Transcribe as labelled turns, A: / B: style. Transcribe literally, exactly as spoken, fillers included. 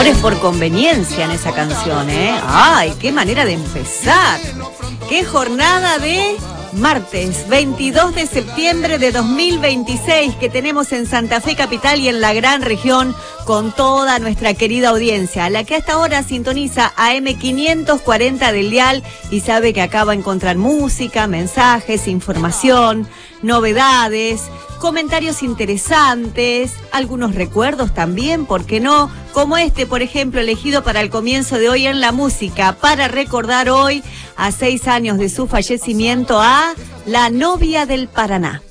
A: Amores por conveniencia en esa canción, ¿eh? ¡Ay, qué manera de empezar! ¡Qué jornada de martes veintidós de septiembre de dos mil veintiséis que tenemos en Santa Fe Capital y en la gran región con toda nuestra querida audiencia, la que hasta ahora sintoniza A M quinientos cuarenta del dial y sabe que acá va a encontrar música, mensajes, información, novedades, comentarios interesantes, algunos recuerdos también, ¿por qué no? Como este, por ejemplo, elegido para el comienzo de hoy en la música, para recordar hoy, a seis años de su fallecimiento, a la novia del Paraná.